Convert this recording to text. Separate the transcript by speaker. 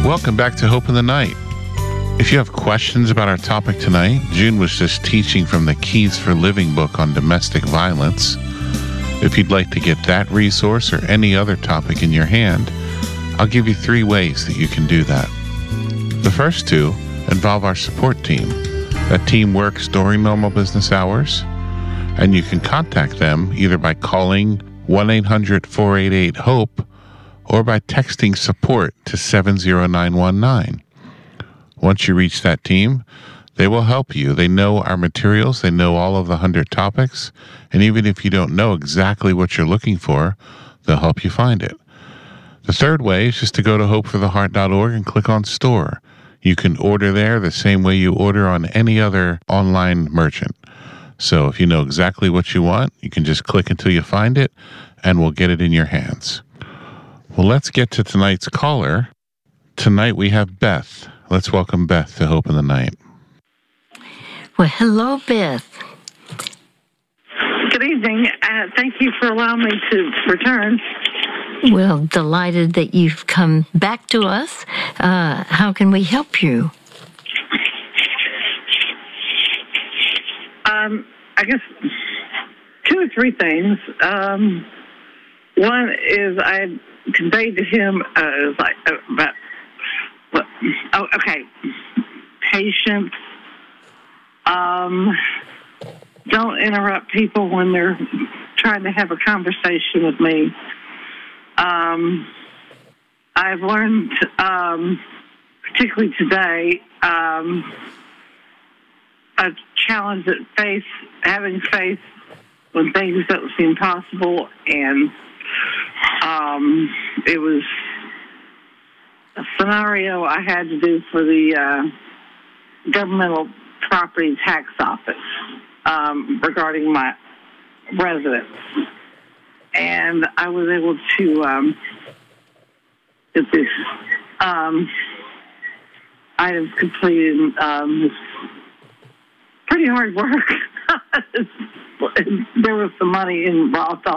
Speaker 1: Welcome back to Hope in the Night. If you have questions about our topic tonight, June was just teaching from the Keys for Living book on domestic violence. If you'd like to get that resource or any other topic in your hand, I'll give you 3 ways that you can do that. The first 2 involve our support team. That team works during normal business hours, and you can contact them either by calling 1-800-488-HOPE or by texting support to 70919. Once you reach that team, they will help you. They know our materials. They know all of the 100 topics. And even if you don't know exactly what you're looking for, they'll help you find it. The third way is just to go to hopefortheheart.org and click on store. You can order there the same way you order on any other online merchant. So if you know exactly what you want, you can just click until you find it, and we'll get it in your hands. Well, let's get to tonight's caller. Tonight we have Beth. Let's welcome Beth to Hope in the Night.
Speaker 2: Well, hello, Beth.
Speaker 3: Good evening. Thank you for allowing me to return.
Speaker 2: Well, delighted that you've come back to us. How can we help you?
Speaker 3: I guess 2 or 3 things. One is I conveyed to him patience. Don't interrupt people when they're trying to have a conversation with me. I've learned, particularly today, a challenge that having faith when things don't seem possible, and it was a scenario I had to do for the governmental property tax office regarding my residence. And I was able to get this items completed. It's pretty hard work. There was some money involved